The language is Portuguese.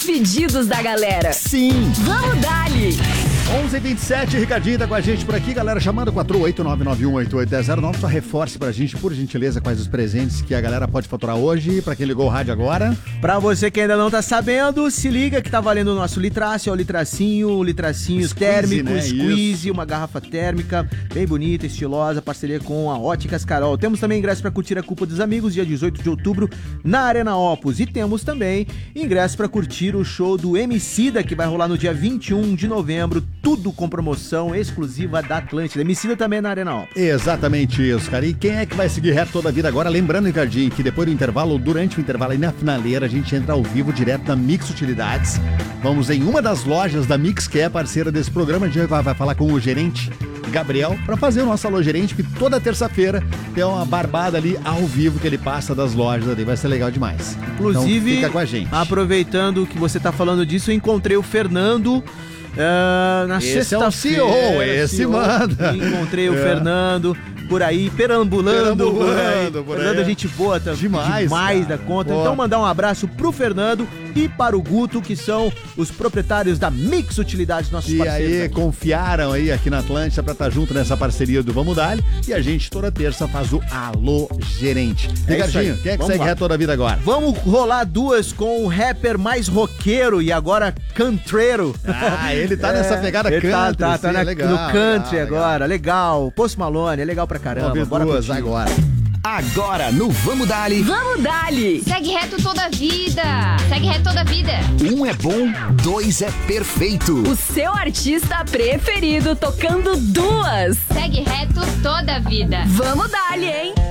pedidos da galera. Sim. Vamos dali! 11h27, Ricardinho tá com a gente por aqui, galera, chamando 48991881009. Só reforce pra gente, por gentileza, quais os presentes que a galera pode faturar hoje, pra quem ligou o rádio agora. Pra você que ainda não tá sabendo, se liga que tá valendo o nosso litraço, o litracinho térmico, né? squeeze, uma garrafa térmica, bem bonita, estilosa, parceria com a Óticas Carol. Temos também ingresso pra curtir a Culpa dos Amigos, dia 18 de outubro, na Arena Opus. E temos também ingresso pra curtir o show do Emicida, que vai rolar no dia 21 de novembro, tudo com promoção exclusiva da Atlântida. Emicida também na Arena Opus. Exatamente isso, cara. E quem é que vai seguir reto toda a vida agora? Lembrando, Ricardinho, que depois do intervalo, ou durante o intervalo aí na finaleira, a gente entra ao vivo direto na Mix Utilidades. Vamos em uma das lojas da Mix, que é parceira desse programa. A gente vai falar com o gerente Gabriel para fazer o nosso alô gerente, que toda terça-feira tem uma barbada ali ao vivo que ele passa das lojas ali. Vai ser legal demais. Inclusive, então, fica com a gente. Aproveitando que você tá falando disso, eu encontrei o Fernando na sexta-feira. É o CEO, esse manda. Encontrei o Fernando por aí, perambulando por aí. Fernando é gente boa também. Demais da conta. Pô. Então mandar um abraço pro Fernando e para o Guto, que são os proprietários da Mix Utilidades, nossos parceiros. E aí, aqui. confiaram aí aqui na Atlântida pra estar junto nessa parceria do Vamos Dali. E a gente toda terça faz o Alô Gerente. Ricardinho, quem é que segue reto toda a vida agora? Vamos rolar duas com o rapper mais roqueiro e agora cantreiro. Ah, ele tá nessa pegada ele country. Tá sim, legal, no country legal, agora. Legal. Post Malone, é legal pra caramba. Vamos ver Bora duas curtir. agora. Agora no Vamos Dali. Vamos dali! Segue reto toda a vida. Segue reto toda a vida. Um é bom, dois é perfeito. O seu artista preferido tocando duas. Segue reto toda a vida. Vamos dali, hein?